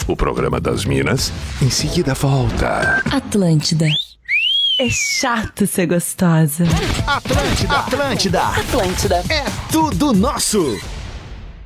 O programa das Minas em seguida volta. Atlântida. É chato ser gostosa. Atlântida. Atlântida. É tudo nosso.